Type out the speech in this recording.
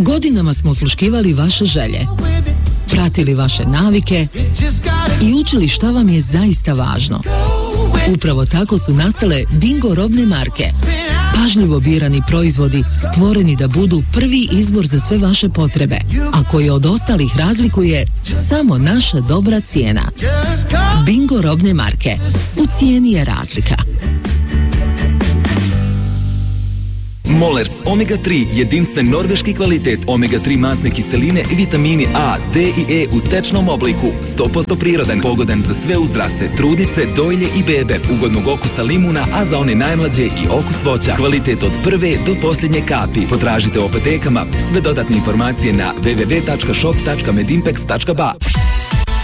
Godinama smo osluškivali vaše želje, pratili vaše navike i učili šta vam je zaista važno. Upravo tako su nastale Bingo robne marke. Pažljivo birani proizvodi stvoreni da budu prvi izbor za sve vaše potrebe, a koji od ostalih razlikuje samo naša dobra cijena. Bingo robne marke. U cijeni je razlika. Molers Omega 3, jedinstven norveški kvalitet Omega 3 masne kiseline i vitamini A, D i E u tečnom obliku, 100% prirodan, pogodan za sve uzraste, trudnice, dojlje i bebe, ugodnog okusa limuna, a za one najmlađe i okus voća. Kvalitet od prve do posljednje kapi. Potražite u apotekama. Sve dodatne informacije na www.shop.medimpex.ba.